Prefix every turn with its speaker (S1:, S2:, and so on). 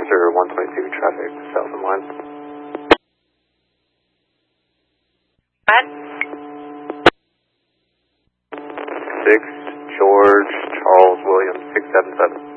S1: Lancaster 122 traffic south of line.
S2: What?
S1: 6 George Charles Williams 677.